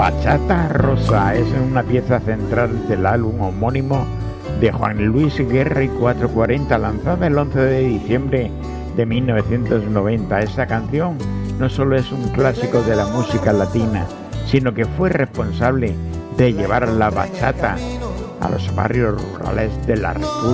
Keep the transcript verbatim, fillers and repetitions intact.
Bachata Rosa es una pieza central del álbum homónimo de Juan Luis Guerra y cuatrocientos cuarenta, lanzada el once de diciembre de mil novecientos noventa. Esta canción no solo es un clásico de la música latina, sino que fue responsable de llevar la bachata a los barrios rurales de la República